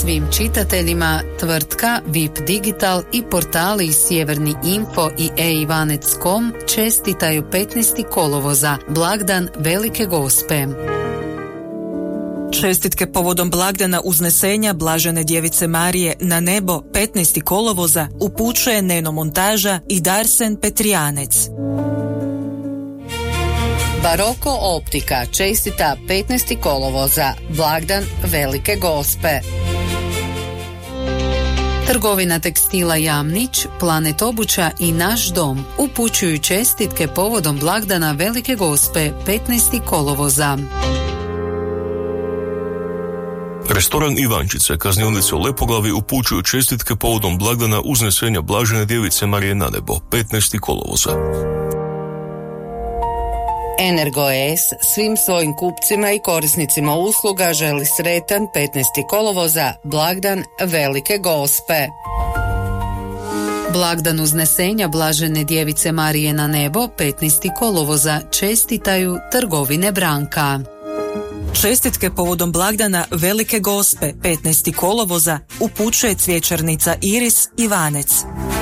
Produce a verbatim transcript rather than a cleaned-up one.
Svim čitateljima tvrtka V I P Digital i portali Sjeverni Info i e-ivanec točka com čestitaju petnaestog kolovoza, blagdan Velike Gospe. Čestitke povodom blagdana Uznesenja Blažene Djevice Marije na nebo petnaestog kolovoza upućuje Neno Montaža i Darsen Petrijanec. Baroko Optika čestita petnaestog kolovoza, blagdan Velike Gospe. Trgovina tekstila Jamnić, Planet obuća i Naš dom upućuju čestitke povodom blagdana Velike Gospe petnaestog kolovoza. Restoran Ivančice, kaznionice u Lepoglavi upućuju čestitke povodom blagdana Uznesenja Blažene Djevice Marije na nebo petnaestog kolovoza. Energo.es svim svojim kupcima i korisnicima usluga želi sretan petnaestog kolovoza, blagdan Velike Gospe. Blagdan Uznesenja Blažene Djevice Marije na nebo petnaestog kolovoza čestitaju Trgovine Branka. Čestitke povodom blagdana Velike Gospe petnaestog kolovoza upućuje cvjećarnica Iris Ivanec.